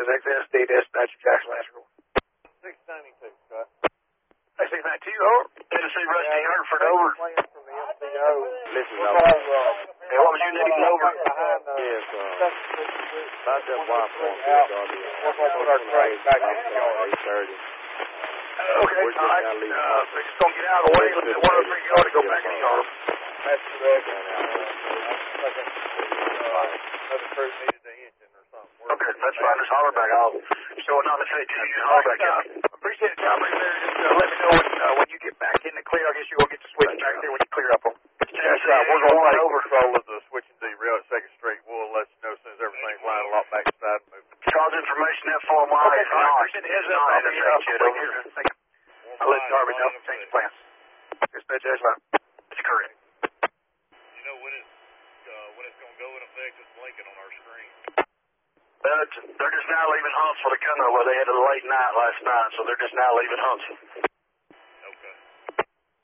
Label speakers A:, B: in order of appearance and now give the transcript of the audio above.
A: is XSD dispatch Jackson Asheville.
B: 692, Scott.
A: 692, over. Tennessee Rusty Hertford, over.
B: From the MCO.
C: Listen,
A: Yeah, what was you needing, over?
C: yes, about that wife on
B: We're going to put our train back in the yard.
C: 8:30.
A: Okay, all right. They're just going to get out of the way. Let me one of the yard to go back in the yard.
B: That's correct. Another crew needed the engine or something.
A: Okay, that's fine. Just holler back. I'll show it on the tape. You just holler back out. Appreciate it, Tom. Just let me know when you get back in the clear. I guess you're going to get the switch back there when you clear up them.
B: That's right. We're going to take control of the switching derail at 2nd Street. We'll let you know as soon as everything's lined a lot back inside and moving.
A: Cause information that 4 miles is not. I'll let Darby know to change plans. Dispatch Asheville. That's correct.
D: You know when it's going to go in effect? It's blinking on our screen.
A: They're just now leaving Huntsville to come there. Well, they had a late night last night, so they're just now leaving Huntsville.